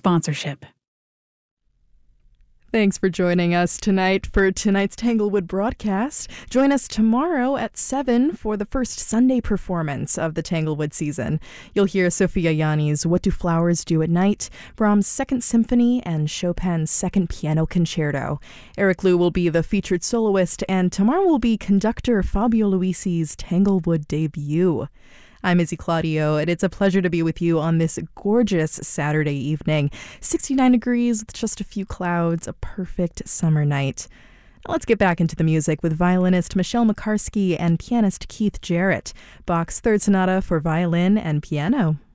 sponsorship. Thanks for joining us tonight for tonight's Tanglewood broadcast. Join us tomorrow at 7 for the first Sunday performance of the Tanglewood season. You'll hear Sophia Yanni's What Do Flowers Do at Night, Brahms' Second Symphony, and Chopin's Second Piano Concerto. Eric Liu will be the featured soloist, and tomorrow will be conductor Fabio Luisi's Tanglewood debut. I'm Izzy Claudio, and it's a pleasure to be with you on this gorgeous Saturday evening. 69 degrees with just a few clouds, a perfect summer night. Now let's get back into the music with violinist Michelle Makarsky and pianist Keith Jarrett. Bach's Third Sonata for violin and piano.